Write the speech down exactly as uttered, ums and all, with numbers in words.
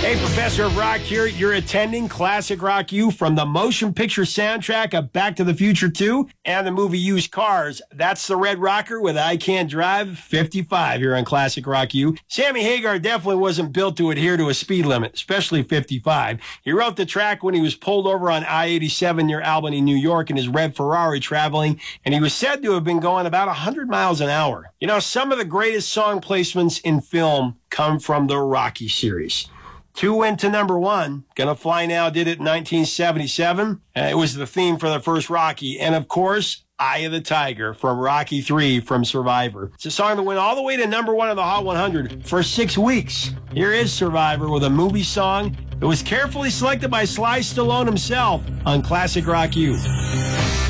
Hey, Professor of Rock here. You're attending Classic Rock U from the motion picture soundtrack of Back to the Future two and the movie Used Cars. That's the Red Rocker with I Can't Drive fifty-five here on Classic Rock U. Sammy Hagar definitely wasn't built to adhere to a speed limit, especially fifty-five. He wrote the track when he was pulled over on I eighty-seven near Albany, New York in his red Ferrari traveling, and he was said to have been going about one hundred miles an hour. You know, some of the greatest song placements in film come from the Rocky series. Two went to number one. Gonna Fly Now did it in nineteen seventy-seven. Uh, it was the theme for the first Rocky. And, of course, Eye of the Tiger from Rocky three from Survivor. It's a song that went all the way to number one on the Hot one hundred for six weeks. Here is Survivor with a movie song that was carefully selected by Sly Stallone himself on Classic Rock U.